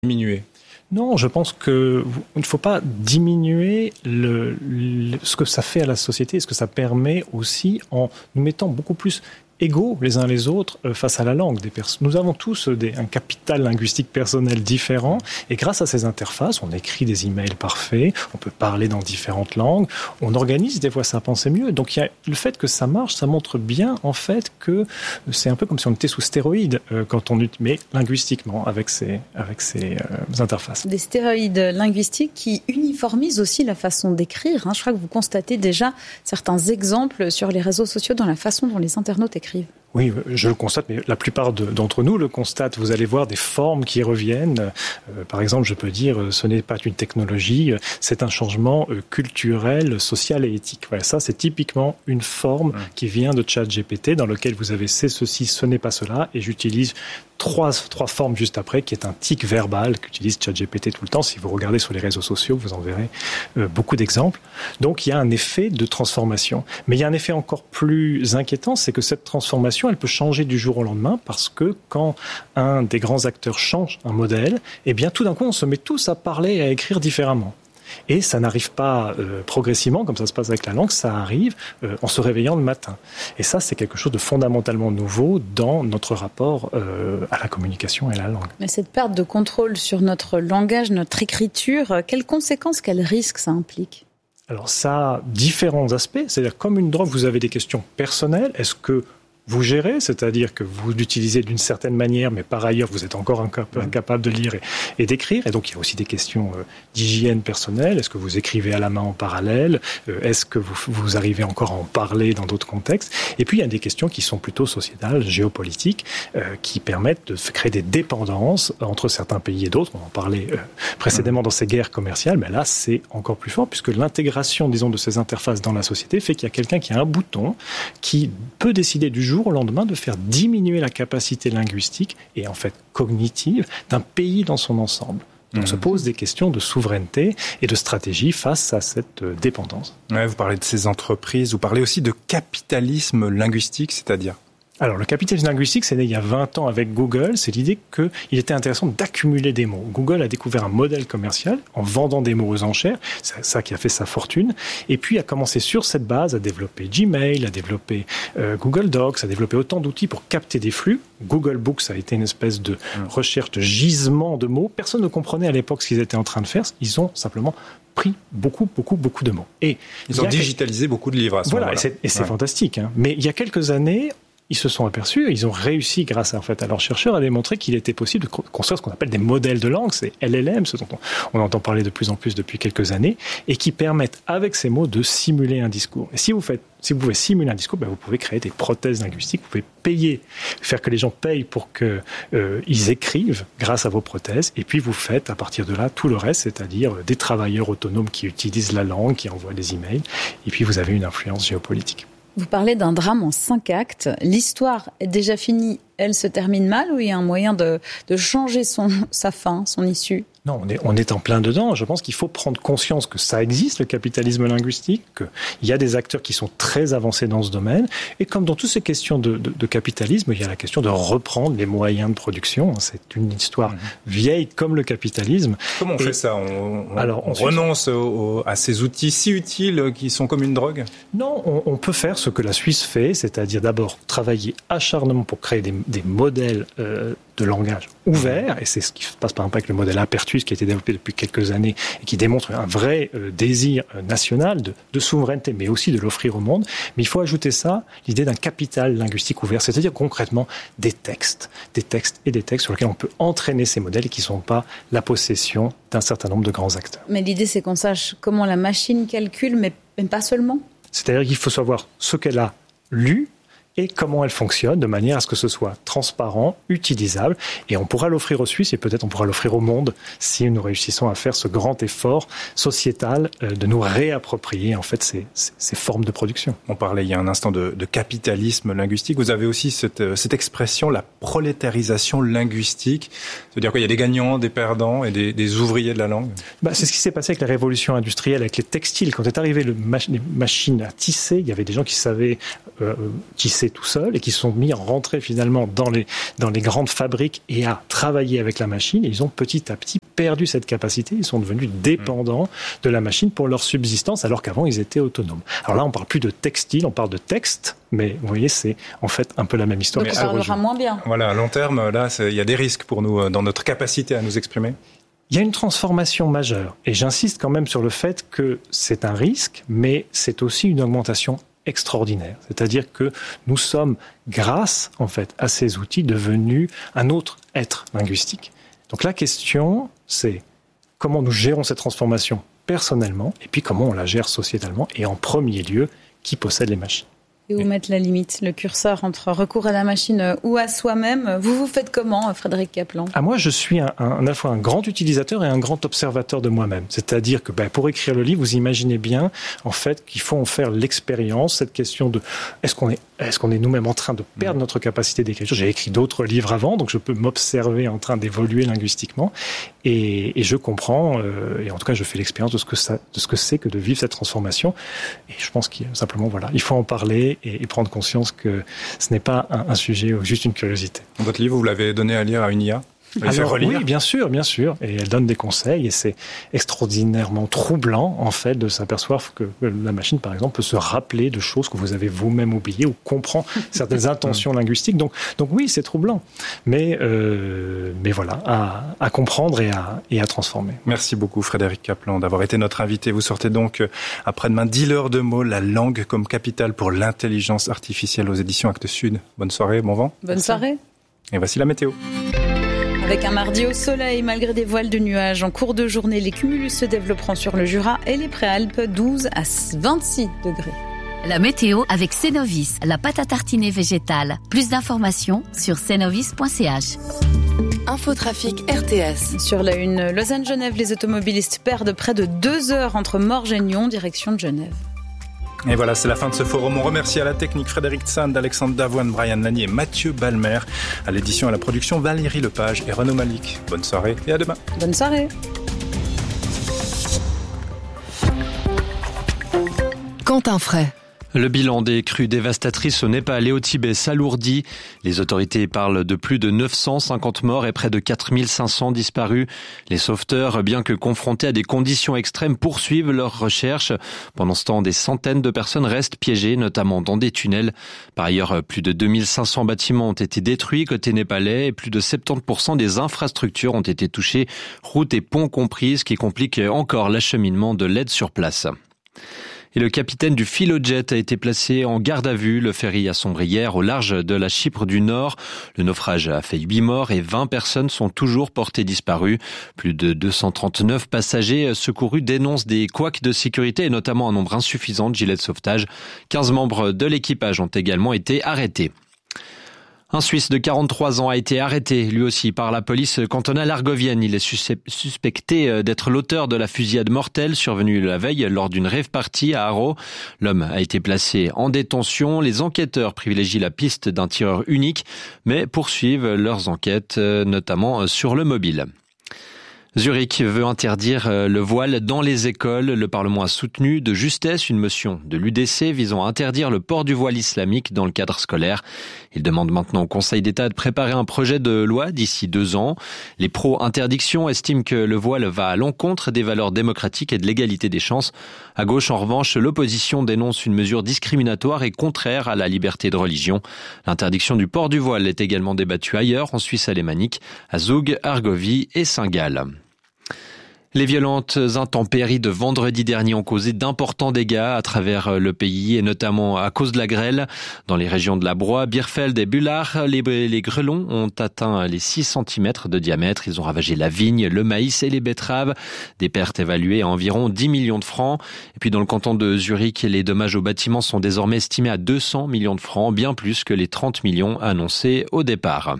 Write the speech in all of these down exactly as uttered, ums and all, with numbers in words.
diminuer ? Non, je pense qu'il ne faut pas diminuer le, le, ce que ça fait à la société et ce que ça permet aussi en nous mettant beaucoup plus égaux les uns les autres face à la langue des personnes. Nous avons tous des, un capital linguistique personnel différent et grâce à ces interfaces, on écrit des emails parfaits, on peut parler dans différentes langues, on organise des fois sa pensée mieux. Donc il y a le fait que ça marche, ça montre bien en fait que c'est un peu comme si on était sous stéroïdes euh, quand on utilise, mais linguistiquement avec ces, avec ces euh, interfaces. Des stéroïdes linguistiques qui uniformisent aussi la façon d'écrire. Hein. Je crois que vous constatez déjà certains exemples sur les réseaux sociaux dans la façon dont les internautes écrivent. Oui, je le constate, mais la plupart de, d'entre nous le constatent. Vous allez voir des formes qui reviennent. Euh, par exemple, je peux dire, ce n'est pas une technologie, c'est un changement euh, culturel, social et éthique. Voilà, ça, c'est typiquement une forme qui vient de ChatGPT, dans lequel vous avez c'est ceci, ce n'est pas cela, et j'utilise trois, trois formes juste après, qui est un tic verbal qu'utilise ChatGPT tout le temps. Si vous regardez sur les réseaux sociaux, vous en verrez euh, beaucoup d'exemples. Donc, il y a un effet de transformation. Mais il y a un effet encore plus inquiétant, c'est que cette transformation, elle peut changer du jour au lendemain parce que quand un des grands acteurs change un modèle, eh bien tout d'un coup on se met tous à parler et à écrire différemment. Et ça n'arrive pas euh, progressivement, comme ça se passe avec la langue, ça arrive euh, en se réveillant le matin. Et ça, c'est quelque chose de fondamentalement nouveau dans notre rapport euh, à la communication et à la langue. Mais cette perte de contrôle sur notre langage, notre écriture, quelles conséquences, quels risques ça implique ? Alors ça a différents aspects, c'est-à-dire comme une drogue, vous avez des questions personnelles. Est-ce que vous gérez, c'est-à-dire que vous l'utilisez d'une certaine manière, mais par ailleurs, vous êtes encore incapable de lire et, et d'écrire. Et donc, il y a aussi des questions euh, d'hygiène personnelle. Est-ce que vous écrivez à la main en parallèle ? euh, Est-ce que vous, vous arrivez encore à en parler dans d'autres contextes ? Et puis, il y a des questions qui sont plutôt sociétales, géopolitiques, euh, qui permettent de créer des dépendances entre certains pays et d'autres. On en parlait euh, précédemment dans ces guerres commerciales, mais là, c'est encore plus fort, puisque l'intégration, disons, de ces interfaces dans la société fait qu'il y a quelqu'un qui a un bouton qui peut décider du jour au lendemain de faire diminuer la capacité linguistique et en fait cognitive d'un pays dans son ensemble. Donc, mmh. se posent des questions de souveraineté et de stratégie face à cette dépendance. Ouais, vous parlez de ces entreprises, vous parlez aussi de capitalisme linguistique, c'est-à-dire ? Alors, le capitalisme linguistique, c'est né il y a vingt ans avec Google. C'est l'idée qu'il était intéressant d'accumuler des mots. Google a découvert un modèle commercial en vendant des mots aux enchères. C'est ça qui a fait sa fortune. Et puis, a commencé sur cette base à développer Gmail, à développer euh, Google Docs, à développer autant d'outils pour capter des flux. Google Books a été une espèce de recherche de gisement de mots. Personne ne comprenait à l'époque ce qu'ils étaient en train de faire. Ils ont simplement pris beaucoup, beaucoup, beaucoup de mots. Et ils ont digitalisé quel... beaucoup de livres à ce voilà, moment-là. Et c'est, et c'est ouais. fantastique. Hein. Mais il y a quelques années, ils se sont aperçus, ils ont réussi, grâce à, en fait, à leurs chercheurs, à démontrer qu'il était possible de construire ce qu'on appelle des modèles de langue, c'est L L M, ce dont on, on entend parler de plus en plus depuis quelques années, et qui permettent, avec ces mots, de simuler un discours. Et si vous faites, si vous pouvez simuler un discours, ben vous pouvez créer des prothèses linguistiques, vous pouvez payer, faire que les gens payent pour qu'ils euh, écrivent grâce à vos prothèses, et puis vous faites, à partir de là, tout le reste, c'est-à-dire des travailleurs autonomes qui utilisent la langue, qui envoient des emails, et puis vous avez une influence géopolitique. Vous parlez d'un drame en cinq actes. L'histoire est déjà finie, elle se termine mal, ou il y a un moyen de, de changer son, sa fin, son issue ? Non, on est, on est en plein dedans. Je pense qu'il faut prendre conscience que ça existe, le capitalisme linguistique, qu'il y a des acteurs qui sont très avancés dans ce domaine. Et comme dans toutes ces questions de, de, de capitalisme, il y a la question de reprendre les moyens de production. C'est une histoire mmh. vieille comme le capitalisme. Comment on Et fait ça ? On, on, alors, on renonce au, au, à ces outils si utiles qui sont comme une drogue ? Non, on, on peut faire ce que la Suisse fait, c'est-à-dire d'abord travailler acharnement pour créer des, des modèles euh, de langage ouvert, et c'est ce qui se passe par exemple avec le modèle Apertus qui a été développé depuis quelques années et qui démontre un vrai euh, désir euh, national de, de souveraineté, mais aussi de l'offrir au monde. Mais il faut ajouter ça, l'idée d'un capital linguistique ouvert, c'est-à-dire concrètement des textes, des textes et des textes sur lesquels on peut entraîner ces modèles et qui ne sont pas la possession d'un certain nombre de grands acteurs. Mais l'idée, c'est qu'on sache comment la machine calcule, mais pas seulement. C'est-à-dire qu'il faut savoir ce qu'elle a lu, et comment elle fonctionne, de manière à ce que ce soit transparent, utilisable, et on pourra l'offrir aux Suisses, et peut-être on pourra l'offrir au monde, si nous réussissons à faire ce grand effort sociétal euh, de nous réapproprier en fait ces, ces, ces formes de production. On parlait il y a un instant de, de capitalisme linguistique, vous avez aussi cette, cette expression, la prolétarisation linguistique, c'est-à-dire qu'il y a des gagnants, des perdants et des, des ouvriers de la langue. Bah, c'est ce qui s'est passé avec la révolution industrielle, avec les textiles. Quand est arrivé le mach- les machines à tisser, il y avait des gens qui savaient euh, tisser laissés tout seuls et qui sont mis à rentrer finalement dans les, dans les grandes fabriques et à travailler avec la machine. Et ils ont petit à petit perdu cette capacité. Ils sont devenus dépendants de la machine pour leur subsistance, alors qu'avant, ils étaient autonomes. Alors là, on parle plus de textile, on parle de texte, mais vous voyez, c'est en fait un peu la même histoire. Donc on parlera moins bien. Voilà, à long terme, là, il y a des risques pour nous dans notre capacité à nous exprimer. Il y a une transformation majeure, et j'insiste quand même sur le fait que c'est un risque, mais c'est aussi une augmentation extraordinaire. C'est-à-dire que nous sommes, grâce en fait à ces outils, devenus un autre être linguistique. Donc la question, c'est comment nous gérons cette transformation personnellement, et puis comment on la gère sociétalement, et en premier lieu, qui possède les machines. Et où mettre la limite, le curseur entre recours à la machine ou à soi-même. Vous vous faites comment, Frédéric Kaplan ? Ah, moi, je suis un, un, à la fois un grand utilisateur et un grand observateur de moi-même. C'est-à-dire que ben, pour écrire le livre, vous imaginez bien en fait qu'il faut en faire l'expérience, cette question de est-ce qu'on est, est-ce qu'on est nous-mêmes en train de perdre notre capacité d'écriture ? J'ai écrit d'autres livres avant, donc je peux m'observer en train d'évoluer linguistiquement et, et je comprends, euh, et en tout cas je fais l'expérience de ce que ça, de ce que c'est que de vivre cette transformation. Et je pense qu'il simplement voilà, il faut en parler. Et prendre conscience que ce n'est pas un, un sujet ou juste une curiosité. Votre livre, vous l'avez donné à lire à une I A ? Alors, oui, bien sûr, bien sûr. Et elle donne des conseils et c'est extraordinairement troublant, en fait, de s'apercevoir que la machine, par exemple, peut se rappeler de choses que vous avez vous-même oubliées ou comprend certaines intentions linguistiques. Donc, donc oui, c'est troublant. Mais, euh, mais voilà, à, à comprendre et à, et à transformer. Merci beaucoup, Frédéric Kaplan, d'avoir été notre invité. Vous sortez donc, après-demain, Dealer de mots, la langue comme capitale pour l'intelligence artificielle aux éditions Actes Sud. Bonne soirée, bon vent. Bonne soirée. Et voici la météo. Avec un mardi au soleil, malgré des voiles de nuages, en cours de journée, les cumulus se développeront sur le Jura et les Préalpes, douze à vingt-six degrés. La météo avec Cenovis, la pâte à tartiner végétale. Plus d'informations sur cenovis point c h. Infotrafic R T S. Sur la une, Lausanne-Genève, les automobilistes perdent près de deux heures entre Morges et Nyon, direction de Genève. Et voilà, c'est la fin de ce forum. On remercie à la technique Frédéric Sand, Alexandre Davoine, Brian Lanier et Mathieu Balmer. À l'édition et à la production, Valérie Lepage et Renaud Malik. Bonne soirée et à demain. Bonne soirée. Quentin Fray. Le bilan des crues dévastatrices au Népal et au Tibet s'alourdit. Les autorités parlent de plus de neuf cent cinquante morts et près de quatre mille cinq cents disparus. Les sauveteurs, bien que confrontés à des conditions extrêmes, poursuivent leurs recherches. Pendant ce temps, des centaines de personnes restent piégées, notamment dans des tunnels. Par ailleurs, plus de deux mille cinq cents bâtiments ont été détruits côté népalais et plus de soixante-dix pour cent des infrastructures ont été touchées, routes et ponts compris, ce qui complique encore l'acheminement de l'aide sur place. Et le capitaine du Philojet a été placé en garde à vue. Le ferry a sombré hier au large de la Chypre du Nord. Le naufrage a fait huit morts et vingt personnes sont toujours portées disparues. Plus de deux cent trente-neuf passagers secourus dénoncent des couacs de sécurité et notamment un nombre insuffisant de gilets de sauvetage. quinze membres de l'équipage ont également été arrêtés. Un Suisse de quarante-trois ans a été arrêté, lui aussi, par la police cantonale argovienne. Il est suspecté d'être l'auteur de la fusillade mortelle survenue la veille lors d'une rave party à Haro. L'homme a été placé en détention. Les enquêteurs privilégient la piste d'un tireur unique, mais poursuivent leurs enquêtes, notamment sur le mobile. Zurich veut interdire le voile dans les écoles. Le Parlement a soutenu de justesse une motion de l'U D C visant à interdire le port du voile islamique dans le cadre scolaire. Il demande maintenant au Conseil d'État de préparer un projet de loi d'ici deux ans. Les pro-interdiction estiment que le voile va à l'encontre des valeurs démocratiques et de l'égalité des chances. À gauche, en revanche, l'opposition dénonce une mesure discriminatoire et contraire à la liberté de religion. L'interdiction du port du voile est également débattue ailleurs, en Suisse alémanique, à Zoug, Argovie et Saint-Gall. Les violentes intempéries de vendredi dernier ont causé d'importants dégâts à travers le pays et notamment à cause de la grêle. Dans les régions de la Broye, Birfeld et Bullard, les, les grêlons ont atteint les six centimètres de diamètre. Ils ont ravagé la vigne, le maïs et les betteraves. Des pertes évaluées à environ dix millions de francs. Et puis dans le canton de Zurich, les dommages aux bâtiments sont désormais estimés à deux cents millions de francs, bien plus que les trente millions annoncés au départ.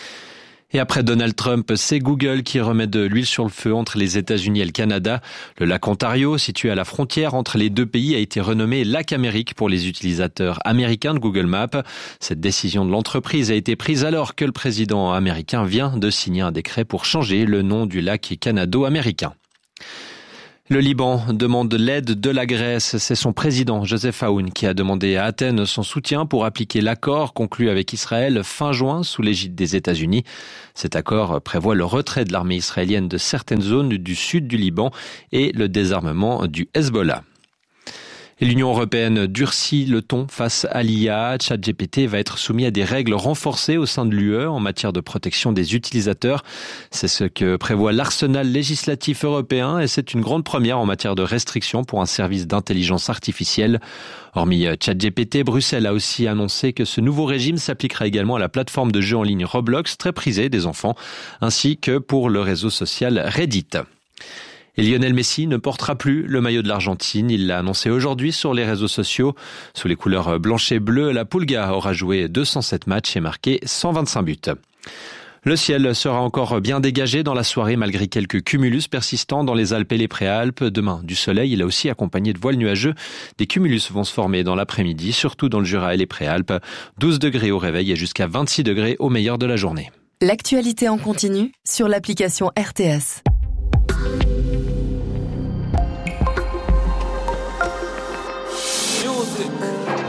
Et après Donald Trump, c'est Google qui remet de l'huile sur le feu entre les États-Unis et le Canada. Le lac Ontario, situé à la frontière entre les deux pays, a été renommé Lac Amérique pour les utilisateurs américains de Google Maps. Cette décision de l'entreprise a été prise alors que le président américain vient de signer un décret pour changer le nom du lac canado-américain. Le Liban demande l'aide de la Grèce. C'est son président, Joseph Aoun, qui a demandé à Athènes son soutien pour appliquer l'accord conclu avec Israël fin juin sous l'égide des États-Unis. Cet accord prévoit le retrait de l'armée israélienne de certaines zones du sud du Liban et le désarmement du Hezbollah. Et l'Union européenne durcit le ton face à l'I A. ChatGPT va être soumis à des règles renforcées au sein de l'U E en matière de protection des utilisateurs. C'est ce que prévoit l'arsenal législatif européen et c'est une grande première en matière de restrictions pour un service d'intelligence artificielle. Hormis ChatGPT, Bruxelles a aussi annoncé que ce nouveau régime s'appliquera également à la plateforme de jeux en ligne Roblox, très prisée des enfants, ainsi que pour le réseau social Reddit. Et Lionel Messi ne portera plus le maillot de l'Argentine. Il l'a annoncé aujourd'hui sur les réseaux sociaux. Sous les couleurs blanches et bleues, la Pulga aura joué deux cent sept matchs et marqué cent vingt-cinq buts. Le ciel sera encore bien dégagé dans la soirée malgré quelques cumulus persistants dans les Alpes et les Préalpes. Demain, du soleil, il est aussi accompagné de voiles nuageux. Des cumulus vont se former dans l'après-midi, surtout dans le Jura et les Préalpes. douze degrés au réveil et jusqu'à vingt-six degrés au meilleur de la journée. L'actualité en continu sur l'application R T S.